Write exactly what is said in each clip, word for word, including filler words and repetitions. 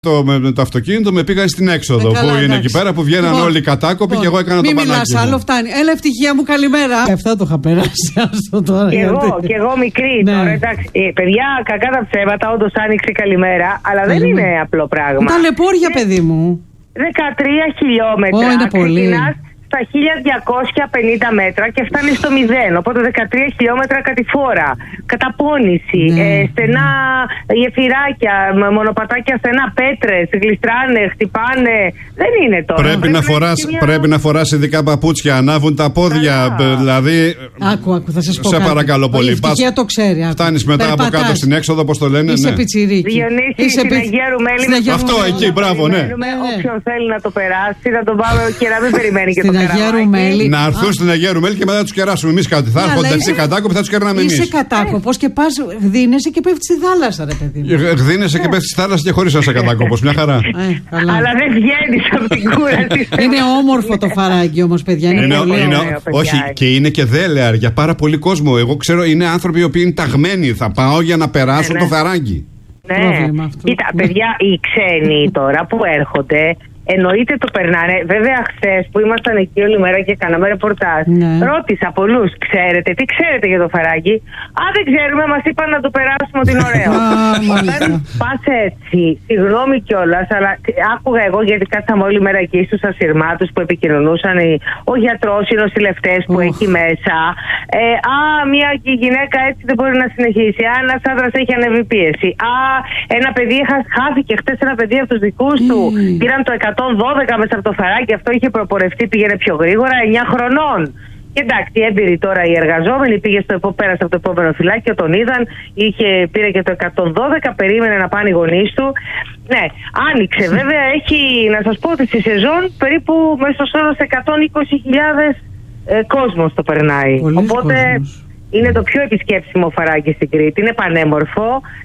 Το, με, με το αυτοκίνητο με πήγαν στην έξοδο ε, καλά, που είναι εντάξει. Εκεί πέρα που βγαίναν λοιπόν, όλοι κατάκοποι λοιπόν, και εγώ έκανα το πανάκι. Μην μιλάς άλλο, φτάνει. Έλα, ευτυχία μου, καλημέρα. Αυτά το είχα περάσει. Αυτό τώρα. Και εγώ, γιατί... και εγώ μικρή ναι. Τώρα, εντάξει. Ε, παιδιά, κακά τα ψέματα, όντως άνοιξε καλημέρα, αλλά δεν είναι απλό πράγμα. Ταλαιπώρια, ε, παιδί μου. δεκατρία χιλιόμετρα. Oh, είναι πολύ. Στα χίλια διακόσια πενήντα μέτρα και φτάνει στο μηδέν. Οπότε δεκατρία χιλιόμετρα κατηφόρα. Καταπώνηση. Ναι. Ε, στενά γεφυράκια, μονοπατάκια στενά, πέτρες, γλιστράνε, χτυπάνε. Δεν είναι τώρα. Πρέπει, πρέπει, να, φοράς, μια... πρέπει να φοράς ειδικά παπούτσια, ανάβουν τα πόδια. Καλά. Δηλαδή. Άκου, άκου, θα σας πω. Σε κάτι. παρακαλώ πολύ. Πας, το ξέρει. Φτάνεις μετά Περπατάς. Από κάτω στην έξοδο, όπως το λένε. Είσαι ναι. πιτσιρίκι. Διονύση, στην Αγία Ρουμέλη. Αυτό εκεί, μπράβο, ναι. Όποιον θέλει να το περάσει, να τον πάμε και να μην περιμένει και το Ρουμέλη. Να έρθουν στην Αγία Ρουμέλη και μετά να τους κεράσουμε εμείς κάτι. Θα έρχονται αυτοί κατάκοποι, θα τους κερνάμε εμείς. Είσαι κατάκοπος και πας, γδίνεσαι και πέφτεις στη θάλασσα, ρε παιδί μου. Γδίνεσαι και πέφτεις στη θάλασσα και χωρίς να είσαι κατάκοπος. Μια χαρά. Αλλά δεν βγαίνεις από την κούραση. Είναι όμορφο το φαράγγι όμως, παιδιά. Είναι πολύ ωραίο. Όχι, και είναι και δέλεαρ για πάρα πολύ κόσμο. Εγώ ξέρω, είναι άνθρωποι οι οποίοι είναι ταγμένοι. Θα πάω για να περάσω το φαράγγι. Ναι, κοίτα, παιδιά, οι ξένοι τώρα που έρχονται. Εννοείται το περνάνε. Βέβαια, χθες που ήμασταν εκεί όλη μέρα και κάναμε ρεπορτάζ, ναι. Ρώτησα πολλούς, ξέρετε, τι ξέρετε για το φαράγγι. Α, δεν ξέρουμε, μας είπαν να το περάσουμε ότι είναι ωραίο. Όταν πας έτσι, συγγνώμη κιόλας, αλλά άκουγα εγώ γιατί κάτσαμε όλη μέρα εκεί στους ασυρμάτους που επικοινωνούσαν, ο γιατρός, οι νοσηλευτές που oh. έχει μέσα. Ε, α, μια γυναίκα έτσι δεν μπορεί να συνεχίσει. Α, ένας άντρας έχει ανεβεί πίεση. Α, ένα παιδί χάθηκε χθες, ένα παιδί από τους δικούς του. Mm. Πήραν το εκατόν δώδεκα μέσα από το φαράκι, αυτό είχε προπορευτεί, πήγαινε πιο γρήγορα, εννιά χρονών. Και εντάξει, έμπειροι τώρα οι εργαζόμενοι, πήγε στο επό, πέρασε από το επόμενο φυλάκιο, τον είδαν, είχε, πήρε και το εκατόν δώδεκα, περίμενε να πάνε οι γονείς του. Ναι, άνοιξε. Βέβαια, έχει, να σας πω ότι στη σεζόν περίπου μέσω όρος εκατόν είκοσι χιλιάδες ε, κόσμος το περνάει. Πολύς Οπότε κόσμος. Είναι το πιο επισκέψιμο φαράκι στην Κρήτη, είναι πανέμορφο.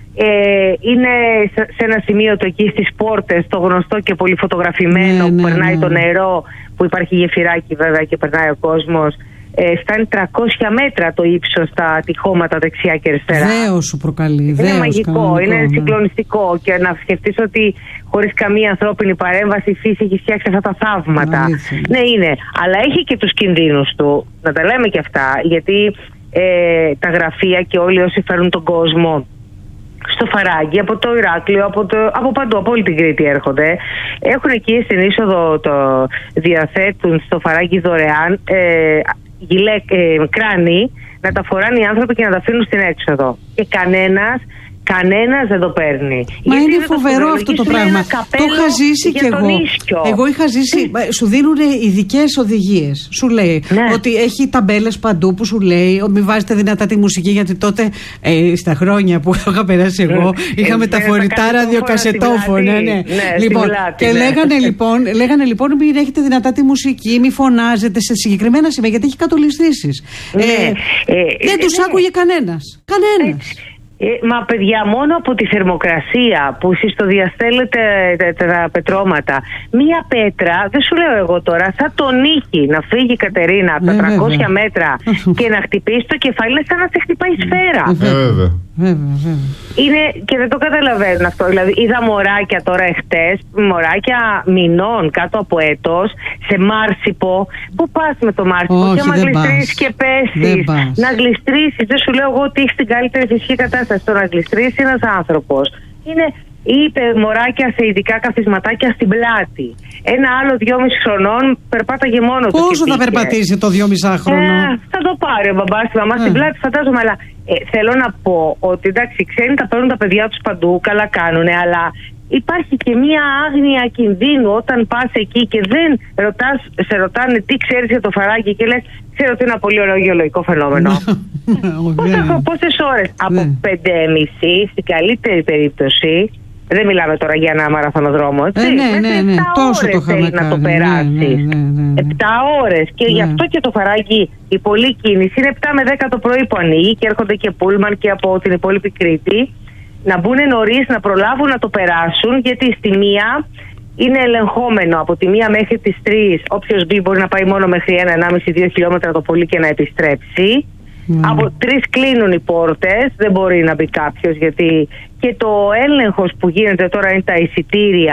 Ε, είναι σε ένα σημείο το εκεί στις πόρτες, το γνωστό και πολύ φωτογραφημένο, ναι, που ναι, περνάει ναι. Το νερό, που υπάρχει γεφυράκι βέβαια και περνάει ο κόσμος. Ε, φτάνει τριακόσια μέτρα το ύψος στα τυχώματα δεξιά και αριστερά. Δέος σου προκαλεί. Είναι δέος, μαγικό, κανονικό, είναι ναι. Συγκλονιστικό. Και να σκεφτείς ότι χωρίς καμία ανθρώπινη παρέμβαση η φύση έχει φτιάξει αυτά τα θαύματα. Αλήθεια. Ναι, είναι. Αλλά έχει και τους κινδύνους του. Να τα λέμε και αυτά. Γιατί ε, τα γραφεία και όλοι όσοι φέρουν τον κόσμο στο φαράγγι, από το Ηράκλειο, από, το, από παντού, από όλη την Κρήτη έρχονται. Έχουν εκεί στην είσοδο, το διαθέτουν στο φαράγγι δωρεάν ε, γυλαί, ε, κράνη, να τα φοράνε οι άνθρωποι και να τα αφήνουν στην έξοδο. Και κανένας Κανένας δεν το παίρνει. Μα γιατί είναι φοβερό αυτό το πράγμα. Το είχα ζήσει κι εγώ. Εγώ είχα ζήσει. Σου δίνουν ειδικές οδηγίες. Σου λέει ναι. Ότι έχει ταμπέλες παντού που σου λέει μην βάζετε δυνατά τη μουσική. Γιατί τότε ε, στα χρόνια που είχα περάσει εγώ ε, είχαμε ε, τα φορητά ραδιοκασετόφωνα. Ναι, ναι. Ναι, λοιπόν, πλάτη, και ναι. λέγανε, λοιπόν, λέγανε λοιπόν μην έχετε δυνατά τη μουσική, μην φωνάζετε σε συγκεκριμένα σημεία γιατί έχει κατολιστήσεις. Ναι. Ε, ε, δεν ε, τους ναι. άκουγε κανένας. Κανένας. Ε, μα παιδιά, μόνο από τη θερμοκρασία που εσείς το διαστέλλετε τα, τα, τα πετρώματα, μία πέτρα, δεν σου λέω εγώ τώρα, θα τον νύχει να φύγει η Κατερίνα από τα ε, τριακόσια βέβαια. Μέτρα και να χτυπήσει το κεφάλι, είναι σαν να σε χτυπάει σφαίρα. Ε, βέβαια. Βέβαια, βέβαια. Είναι, και δεν το καταλαβαίνουν αυτό. Δηλαδή, είδα μωράκια τώρα εχθές, μωράκια μηνών κάτω από έτος, σε μάρσιπο. Πού πας με το μάρσιπο? Όχι, και άμα γλιστρήσεις και πέσεις, να γλιστρήσεις, δεν σου λέω εγώ ότι έχεις την καλύτερη φυσική κατάσταση. Το να γλιστρήσει ένας άνθρωπος. Είναι είπε μωράκια σε ειδικά καθισματάκια στην πλάτη. Ένα άλλο δυόμιση χρονών περπάταγε μόνο του. Πόσο θα περπατήσει το δυόμιση χρόνο? Ε, θα το πάρει ο μπαμπάς τη μαμά ε. στην πλάτη, φαντάζομαι. Αλλά ε, θέλω να πω ότι εντάξει, οι ξένοι τα παίρνουν τα παιδιά τους παντού, καλά κάνουνε, αλλά υπάρχει και μία άγνοια κινδύνου όταν πας εκεί και δεν ρωτάς, σε ρωτάνε τι ξέρεις για το φαράγγι και λες ξέρω ότι είναι ένα πολύ ωραίο γεωλογικό φαινόμενο. Πόσες ώρες? Από πέντε και μισή στην καλύτερη περίπτωση. Δεν μιλάμε τώρα για ένα μαραθωνοδρόμο, έτσι. Ε, ναι, ναι, ναι, ναι. Τόσο το θέλει να το περάσεις. Ναι, ναι, ναι, ναι. Επτά ώρες. Και ναι. Γι' αυτό και το φαράγγι, η πολλή κίνηση είναι επτά με δέκα το πρωί που ανοίγει και έρχονται και πούλμαν και από την υπόλοιπη Κρήτη. Να μπουν νωρίς, να προλάβουν να το περάσουν, γιατί στη μία είναι ελεγχόμενο από τη μία μέχρι τις τρεις. Όποιος μπει μπορεί να πάει μόνο μέχρι ένα, ενάμιση, δύο χιλιόμετρα το πολύ και να επιστρέψει. Mm. Από τρεις κλείνουν οι πόρτες, δεν μπορεί να μπει κάποιος, γιατί και το έλεγχος που γίνεται τώρα είναι τα εισιτήρια.